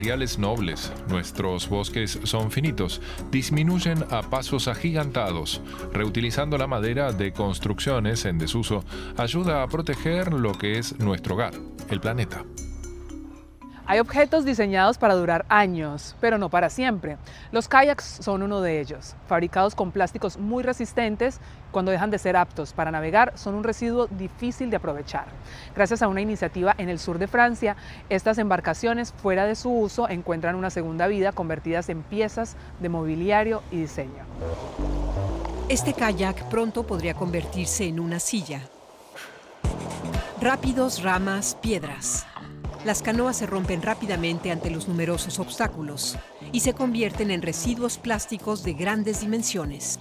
Materiales nobles, nuestros bosques son finitos, disminuyen a pasos agigantados. Reutilizando la madera de construcciones en desuso ayuda a proteger lo que es nuestro hogar, el planeta. Hay objetos diseñados para durar años, pero no para siempre. Los kayaks son uno de ellos, fabricados con plásticos muy resistentes. Cuando dejan de ser aptos para navegar, son un residuo difícil de aprovechar. Gracias a una iniciativa en el sur de Francia, estas embarcaciones fuera de su uso encuentran una segunda vida convertidas en piezas de mobiliario y diseño. Este kayak pronto podría convertirse en una silla. Rápidos, ramas, piedras. Las canoas se rompen rápidamente ante los numerosos obstáculos y se convierten en residuos plásticos de grandes dimensiones.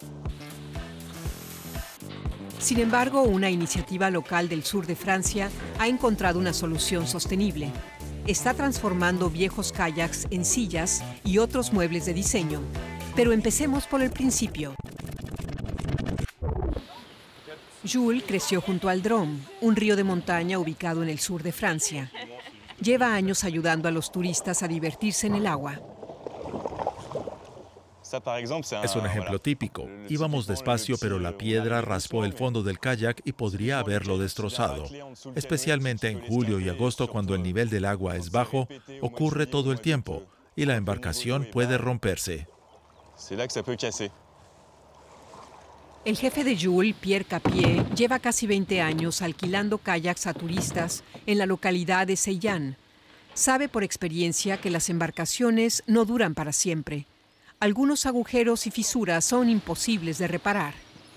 Sin embargo, una iniciativa local del sur de Francia ha encontrado una solución sostenible. Está transformando viejos kayaks en sillas y otros muebles de diseño. Pero empecemos por el principio. Jules creció junto al Drôme, un río de montaña ubicado en el sur de Francia. Lleva años ayudando a los turistas a divertirse en el agua. Es un ejemplo típico. Íbamos despacio, pero la piedra raspó el fondo del kayak y podría haberlo destrozado. Especialmente en julio y agosto, cuando el nivel del agua es bajo, ocurre todo el tiempo y la embarcación puede romperse. El jefe de Jules, Pierre Capier, lleva casi 20 años alquilando kayaks a turistas en la localidad de Seillan. Sabe por experiencia que las embarcaciones no duran para siempre. Algunos agujeros y fisuras son imposibles de reparar.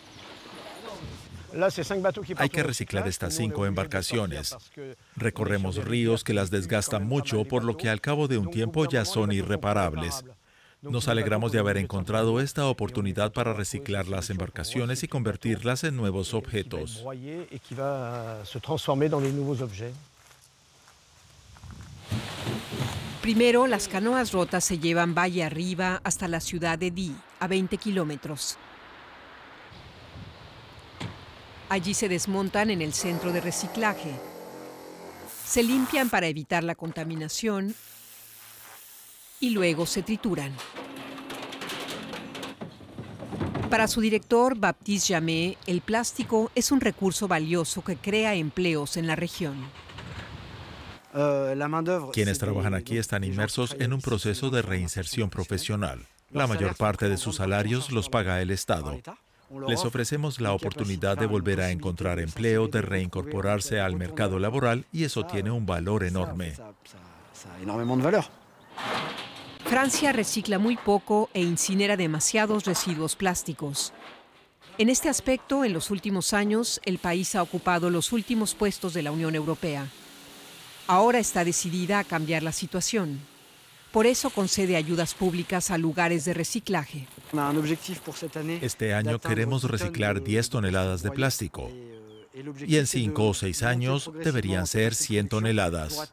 Hay que reciclar estas 5 embarcaciones. Recorremos ríos que las desgastan mucho, por lo que al cabo de un tiempo ya son irreparables. Nos alegramos de haber encontrado esta oportunidad para reciclar las embarcaciones y convertirlas en nuevos objetos. Primero, las canoas rotas se llevan valle arriba hasta la ciudad de Die, a 20 kilómetros. Allí se desmontan en el centro de reciclaje. Se limpian para evitar la contaminación y luego se trituran. Para su director, Baptiste Jamet, el plástico es un recurso valioso que crea empleos en la región. Quienes trabajan aquí están inmersos en un proceso de reinserción profesional. La mayor parte de sus salarios los paga el Estado. Les ofrecemos la oportunidad de volver a encontrar empleo, de reincorporarse al mercado laboral, y eso tiene un valor enorme. Francia recicla muy poco e incinera demasiados residuos plásticos. En este aspecto, en los últimos años, el país ha ocupado los últimos puestos de la Unión Europea. Ahora está decidida a cambiar la situación. Por eso concede ayudas públicas a lugares de reciclaje. Este año queremos reciclar 10 toneladas de plástico. Y en 5 o 6 años deberían ser 100 toneladas.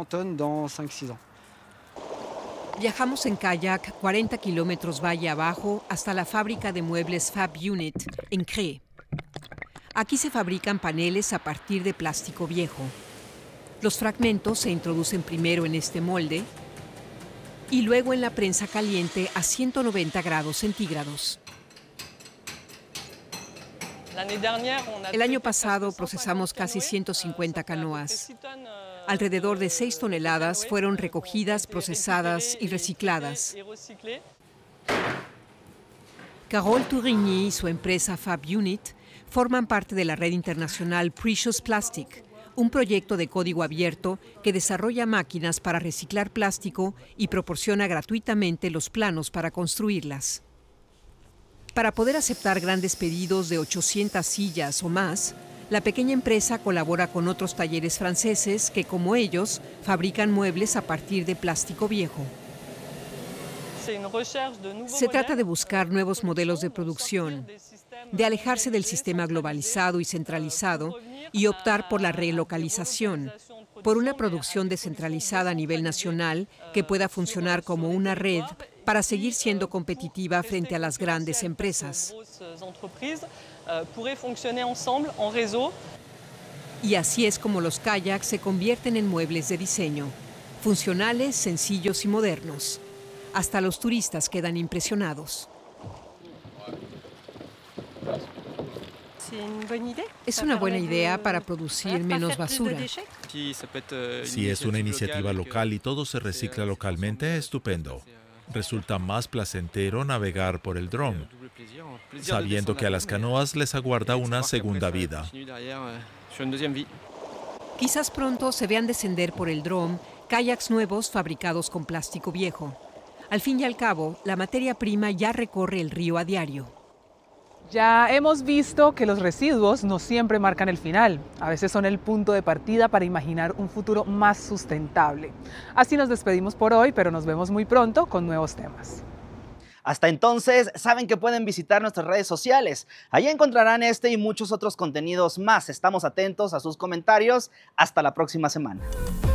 Viajamos en kayak 40 kilómetros valle abajo hasta la fábrica de muebles Fab Unit en Cré. Aquí se fabrican paneles a partir de plástico viejo. Los fragmentos se introducen primero en este molde y luego en la prensa caliente a 190 grados centígrados. El año pasado procesamos casi 150 canoas. Alrededor de 6 toneladas fueron recogidas, procesadas y recicladas. Carole Tourigny y su empresa Fab Unit forman parte de la red internacional Precious Plastic, un proyecto de código abierto que desarrolla máquinas para reciclar plástico y proporciona gratuitamente los planos para construirlas. Para poder aceptar grandes pedidos de 800 sillas o más, la pequeña empresa colabora con otros talleres franceses que, como ellos, fabrican muebles a partir de plástico viejo. Se trata de buscar nuevos modelos de producción, de alejarse del sistema globalizado y centralizado y optar por la relocalización, por una producción descentralizada a nivel nacional que pueda funcionar como una red para seguir siendo competitiva frente a las grandes empresas. Y así es como los kayaks se convierten en muebles de diseño. funcionales, sencillos y modernos. Hasta los turistas quedan impresionados. Es una buena idea para producir menos basura. Si es una iniciativa local y todo se recicla localmente, estupendo. Resulta más placentero navegar por el dron, sabiendo que a las canoas les aguarda una segunda vida. Quizás pronto se vean descender por el dron kayaks nuevos fabricados con plástico viejo. Al fin y al cabo, la materia prima ya recorre el río a diario. Ya hemos visto que los residuos no siempre marcan el final, a veces son el punto de partida para imaginar un futuro más sustentable. Así nos despedimos por hoy, pero nos vemos muy pronto con nuevos temas. Hasta entonces, saben que pueden visitar nuestras redes sociales. Allí encontrarán este y muchos otros contenidos más. Estamos atentos a sus comentarios. Hasta la próxima semana.